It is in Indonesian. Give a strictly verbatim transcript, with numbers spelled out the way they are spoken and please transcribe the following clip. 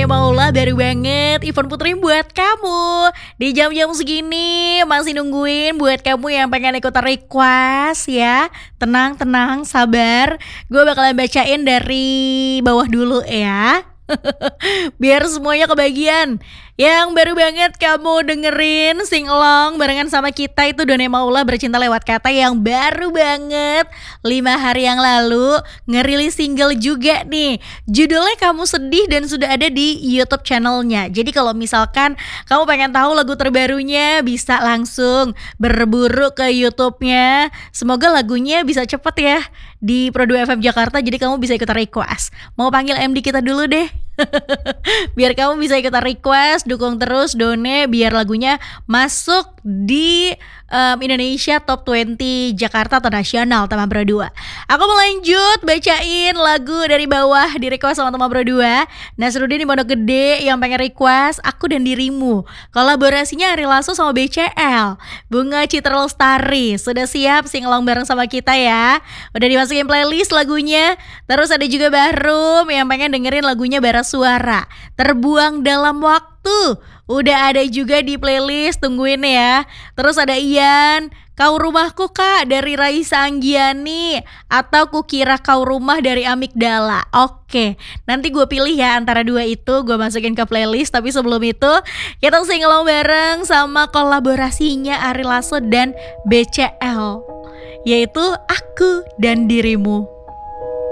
Doni Maula, baru banget Ivan Putri buat kamu. Di jam-jam segini masih nungguin buat kamu yang pengen ikutan request ya. Tenang, tenang, sabar. Gue bakalan bacain dari bawah dulu ya. Biar semuanya kebagian. Yang baru banget kamu dengerin sing along barengan sama kita itu Doni Maula Bercinta Lewat Kata yang baru banget lima hari yang lalu ngerilis single juga nih. Judulnya Kamu Sedih dan sudah ada di YouTube channelnya. Jadi kalau misalkan kamu pengen tahu lagu terbarunya bisa langsung berburu ke YouTube-nya. Semoga lagunya bisa cepet ya di Pro dua F M Jakarta, jadi kamu bisa ikutan request. Mau panggil M D kita dulu deh. Biar kamu bisa ikutan request, dukung terus Done biar lagunya masuk di um, Indonesia Top dua puluh Jakarta atau nasional teman Pro dua. Aku mau lanjut bacain lagu dari bawah di request sama teman Pro dua. Nasruddin di Pondok Gede yang pengen request Aku dan Dirimu. Kolaborasinya Ari Lasso sama B C L. Bunga Citra Lestari sudah siap singelong bareng sama kita ya. Udah dimasukin playlist lagunya. Terus ada juga Bahrum yang pengen dengerin lagunya Bara Suara, Terbuang Dalam Waktu. Udah ada juga di playlist, tungguin ya. Terus ada Ian, Kau Rumahku Kak dari Raisa Anggiani, atau Kukira Kau Rumah dari Amigdala. Oke, nanti gue pilih ya antara dua itu, gue masukin ke playlist. Tapi sebelum itu kita singelong bareng sama kolaborasinya Ari Lasso dan B C L, yaitu Aku dan Dirimu.